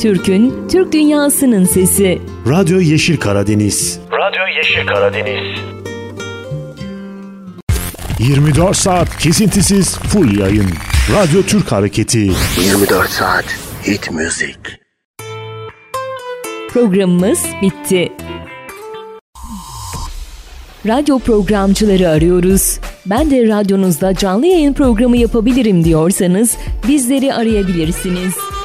Türk'ün, Türk dünyasının sesi. Radyo Yeşil Karadeniz. Radyo Yeşil Karadeniz. 24 saat kesintisiz full yayın. Radyo Türk Hareketi. 24 saat hit müzik. Programımız bitti. Radyo programcıları arıyoruz. Ben de radyonuzda canlı yayın programı yapabilirim diyorsanız bizleri arayabilirsiniz.